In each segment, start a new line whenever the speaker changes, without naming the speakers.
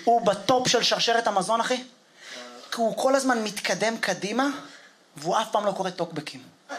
הוא בטופ של שרשרת המזון, אחי. כי הוא כל הזמן מתקדם קדימה, והוא אף פעם לא קורא טוקבקים.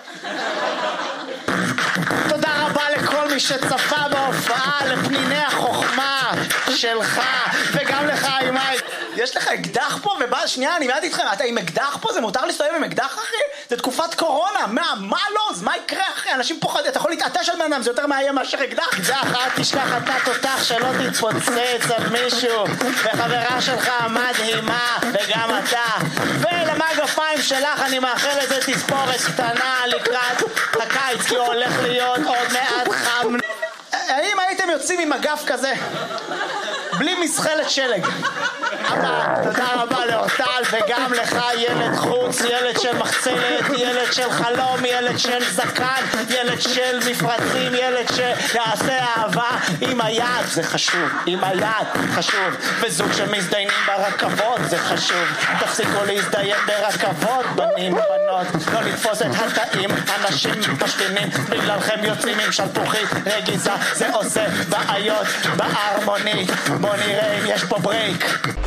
תודה רבה לכל מי שצפה בהופעה, לפניני החוכמה שלך, וגם לך, אימי. יש לך אקדח פה, ובא, שנייה, אני מיד איתכם, אתה עם אקדח פה? זה מותר להסתובב עם אקדח, אחי? זה תקופת קורונה, מה לא? אז מה יקרה, אחי? אנשים פוחדים, אתה יכול להתעטש על בנם, זה יותר מאיים מאשר אקדח. אקדח, אל תשכח, אתה תותח שלא תתפוצץ על מישהו, וחברה שלך מדהימה, וגם אתה. ולמגפיים שלך אני מאחל לזה תספורת קטנה לקראת הקיץ, כי הוא הולך להיות עוד מעט חם. האם הייתם יוצאים עם אגף כזה? בלי מסחלת שלג. אבא, תודה רבה לאורטל, וגם לך ילד חוץ, ילד של מחצלת, ילד של חלום, ילד של זקן, ילד של מפרצים, ילד שיעשה אהבה עם היד, זה חשוב, עם היד, חשוב. וזוג שמזדיינים ברכבות, זה חשוב. תפסיקו להזדיין ברכבות, בנים ובנות, לא לתפוס את התאים, אנשים משתינים, בגללכם יוצאים עם שלפוחית רגיזה, זה עושה בעיות בהרמונית. בוא נראה אם יש פה ברייק.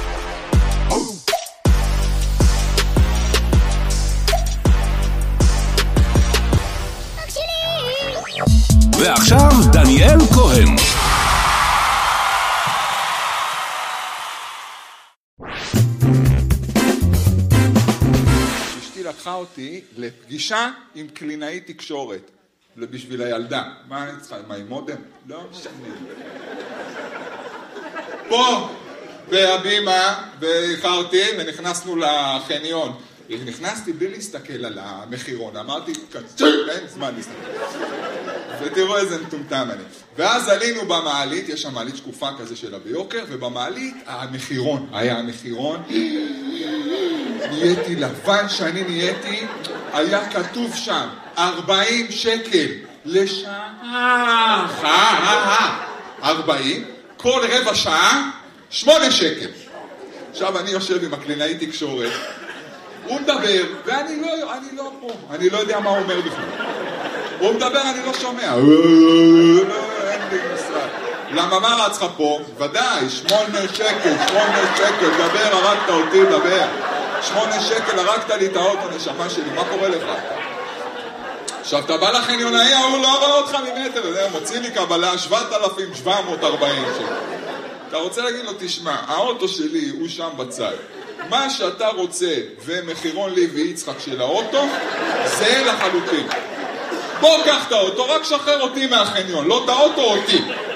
ועכשיו דניאל כהן.
אשתי לקחה אותי לפגישה עם קלינאי תקשורת. בשביל הילדה. מה אני צריכה? מה, עם מודם? לא משנה. פה, בהבימה, ואיחרתי, ונכנסנו לחניון. נכנסתי בלי להסתכל על המחירון. אמרתי, אין זמן להסתכל. ותראו איזה מטומטם אני. ואז עלינו במעלית, יש שם מעלית שקופה כזה שלה ביוקר, ובמעלית המחירון. היה המחירון. נהייתי לבן שאני נהייתי, היה כתוב שם 40 שקל לשעה. 40, כל רבע שעה 8 שקל. עכשיו אני יושב עם הקלינאי תקשורת, הוא מדבר, ואני לא פה, אני לא יודע מה הוא אומר בכלל. הוא מדבר, אני לא שומע. אין לי משרד. למה מה רצך פה? ודאי, 8 שקל, דבר, הרגת אותי, דבר. 8 שקל, הרגת לי את האוטו, נשמה שלי, מה קורה לך? עכשיו, אתה בא לחניונאי, הוא לא רואה אותך ממטר, מוציא לי קבלה 7,740 שקל. אתה רוצה להגיד לו, תשמע, האוטו שלי הוא שם בצד. מה שאתה רוצה ומחירון לי ויצחק של האוטו, זה לחלוטין. בוא קח את האוטו, רק שחרר אותי מהחניון, לא את האוטו אותי.